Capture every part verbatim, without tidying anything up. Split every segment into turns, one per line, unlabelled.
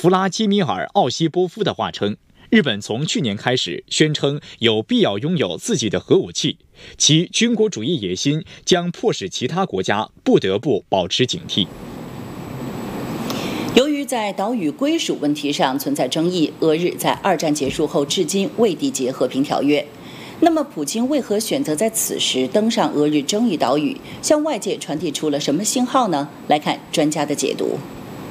弗拉基米尔·奥西波夫的话称，日本从去年开始宣称有必要拥有自己的核武器，其军国主义野心将迫使其他国家不得不保持警惕。
由于在岛屿归属问题上存在争议，俄日在二战结束后至今未缔结和平条约。那么，普京为何选择在此时登上俄日争议岛屿，向外界传递出了什么信号呢？来看专家的解读。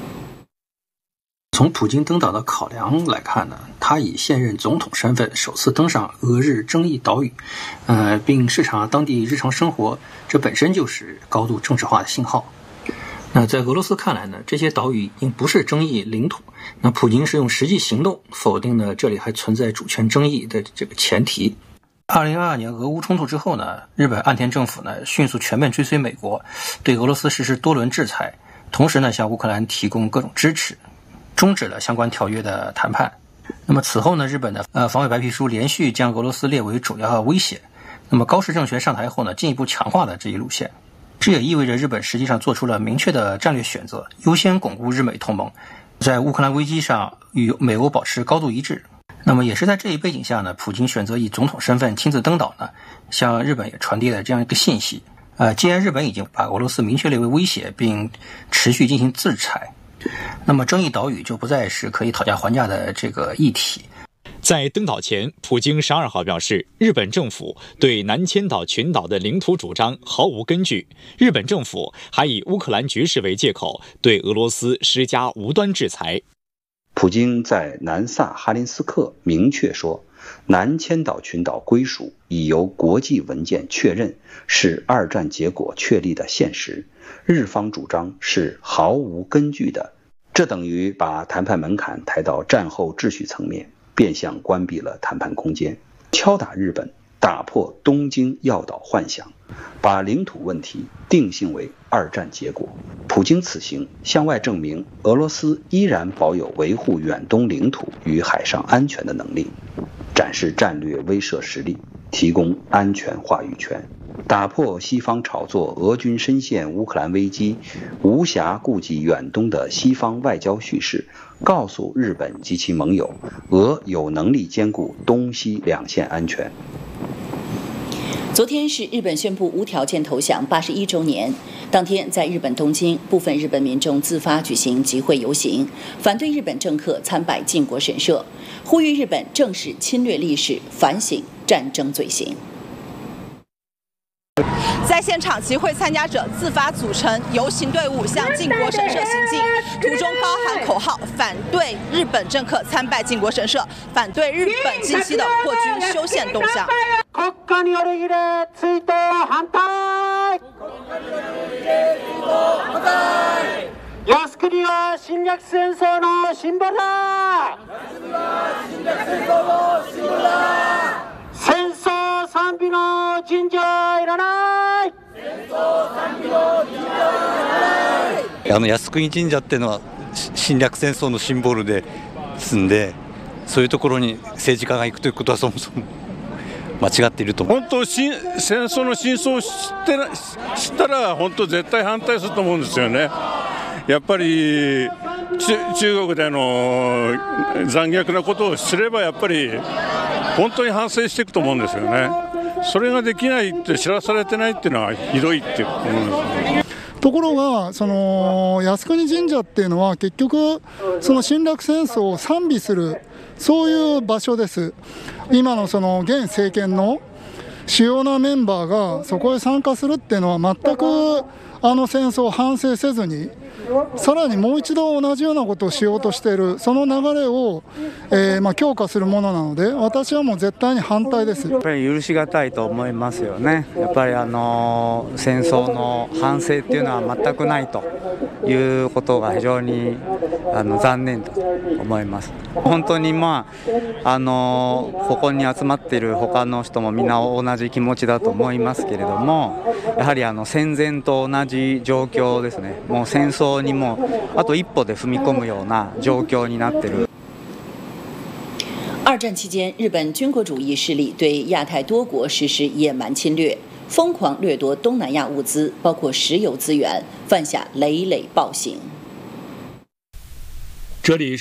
从普京登岛的考量来看呢，他以现任总统身份首次登上俄日争议岛屿，呃，并视察当地日常生活，这本身就是高度政治化的信号。那在俄罗斯看来呢，这些岛屿已经不是争议领土，那普京是用实际行动否定了这里还存在主权争议的这个前提。二零二二年俄乌冲突之后呢，日本岸田政府呢迅速全面追随美国，对俄罗斯实施多轮制裁，同时呢向乌克兰提供各种支持，终止了相关条约的谈判。那么此后呢，日本的呃防卫白皮书连续将俄罗斯列为主要威胁。那么高市政权上台后呢，进一步强化了这一路线。这也意味着日本实际上做出了明确的战略选择，优先巩固日美同盟，在乌克兰危机上与美欧保持高度一致。那么也是在这一背景下呢，普京选择以总统身份亲自登岛呢，向日本也传递了这样一个信息。呃，既然日本已经把俄罗斯明确列为威胁，并持续进行制裁，那么争议岛屿就不再是可以讨价还价的这个议题。
在登岛前，普京十二号表示，日本政府对南千岛群岛的领土主张毫无根据。日本政府还以乌克兰局势为借口，对俄罗斯施加无端制裁。
普京在南萨哈林斯克明确说，南千岛群岛归属已由国际文件确认，是二战结果确立的现实，日方主张是毫无根据的。这等于把谈判门槛抬到战后秩序层面，变相关闭了谈判空间，敲打日本，打破东京要岛幻想，把领土问题定性为二战结果。普京此行向外证明，俄罗斯依然保有维护远东领土与海上安全的能力，展示战略威慑实力，提供安全话语权，打破西方炒作俄军深陷乌克兰危机，无暇顾及远东的西方外交叙事，告诉日本及其盟友，俄有能力兼顾东西两线安全。
昨天是日本宣布无条件投降八十一周年，当天在日本东京，部分日本民众自发举行集会游行，反对日本政客参拜靖国神社，呼吁日本正视侵略历史，反省战争罪行。
在现场，集会参加者自发组成游行队伍向靖国神社行进，途中高喊口号，反对日本政客参拜靖国神社，反对日本近期的扩军修宪动向。
国家による異例追悼反対。靖国は侵略戦争のシンボルだ。戦争賛美の神社はいらない。
あの靖国神社っていうのは侵略戦争のシンボルですんで、そういうところに政治家が行くということはそもそも間違っていると思う。
本当戦争の真相を知ってな知ったら本当絶対反対すると思うんですよね。やっぱり中国での残虐なことをすればやっぱり本当に反省していくと思うんですよね。それができないって知らされてないっていうのはひどいって思いますね。
ところがその靖国神社っていうのは結局その侵略戦争を賛美するそういう場所です。今のその現政権の主要なメンバーがそこへ参加するっていうのは全くあの戦争を反省せずに、さらにもう一度同じようなことをしようとしている、その流れを、えーまあ、強化するものなので、私はもう絶対に反対です。
やっぱり許しがたいと思いますよね。やっぱりあの戦争の反省っていうのは全くないということが非常にあの残念だと思います。本当にまああのここに集まっている他の人もみんな同じ気持ちだと思いますけれども、やはりあの戦前と同じ状況ですね。もう戦争にもあと一歩で踏み込むような状況になっている。
二战期间，日本军国主义势力对亚太多国实施野蛮侵略，疯狂掠夺东南亚物资，包括石油资源，犯下累累暴行。
这里